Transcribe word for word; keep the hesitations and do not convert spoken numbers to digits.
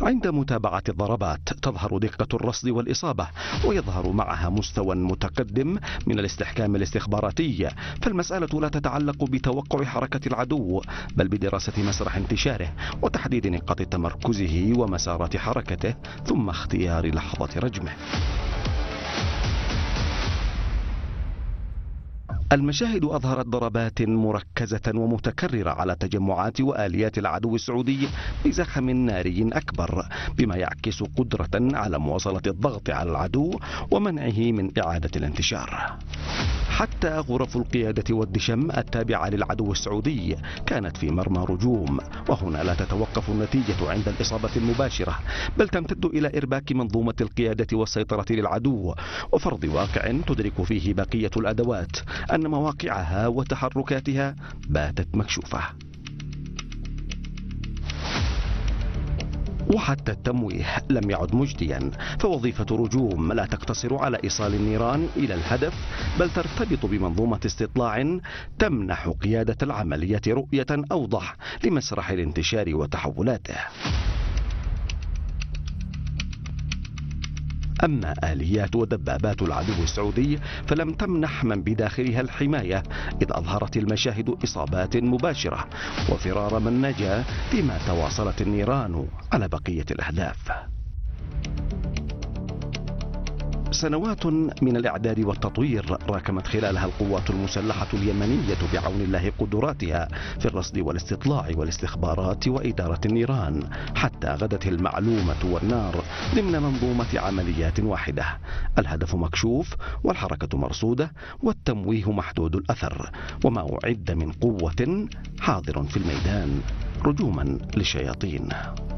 عند متابعة الضربات تظهر دقة الرصد والإصابة، ويظهر معها مستوى متقدم من الاستحكام الاستخباراتي، فالمسألة لا تتعلق بتوقع حركة العدو، بل بدراسة مسرح انتشاره وتحديد نقاط تمركزه ومسارات حركته، ثم اختيار لحظة رجمه. المشاهد أظهرت ضربات مركزة ومتكررة على تجمعات وآليات العدو السعودي بزخم ناري أكبر، بما يعكس قدرة على مواصلة الضغط على العدو ومنعه من إعادة الانتشار. حتى غرف القيادة والدشم التابعة للعدو السعودي كانت في مرمى رجوم، وهنا لا تتوقف النتيجة عند الإصابة المباشرة، بل تمتد إلى إرباك منظومة القيادة والسيطرة للعدو، وفرض واقع تدرك فيه بقية الأدوات أن مواقعها وتحركاتها باتت مكشوفة. وحتى التمويه لم يعد مجديا، فوظيفة رجوم لا تقتصر على إيصال النيران إلى الهدف، بل ترتبط بمنظومة استطلاع تمنح قيادة العملية رؤية أوضح لمسرح الانتشار وتحولاته. أما آليات ودبابات العدو السعودي فلم تمنح من بداخلها الحماية، إذ أظهرت المشاهد إصابات مباشرة وفرار من نجا، فيما تواصلت النيران على بقية الأهداف. سنوات من الإعداد والتطوير راكمت خلالها القوات المسلحة اليمنية بعون الله قدراتها في الرصد والاستطلاع والاستخبارات وإدارة النيران، حتى غدت المعلومة والنار ضمن منظومة عمليات واحدة. الهدف مكشوف والحركة مرصودة والتمويه محدود الأثر، وما أعد من قوة حاضر في الميدان رجوما للشياطين.